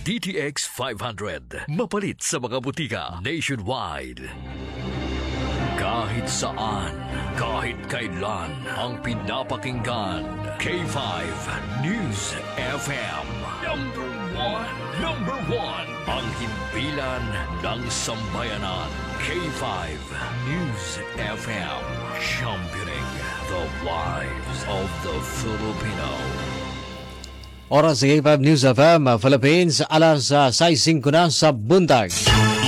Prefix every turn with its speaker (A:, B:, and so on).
A: DTX 500. Mapalit sa mga butika nationwide. Kahit saan, kahit kailan, ang pinapakinggan. K5 News FM. Number one. Ang himpilan ng sambayanan. K5 News FM. Championing the lives of the Filipino.
B: Oras sa K5 News FM, Philippines, alas 6:05 na sa buntag.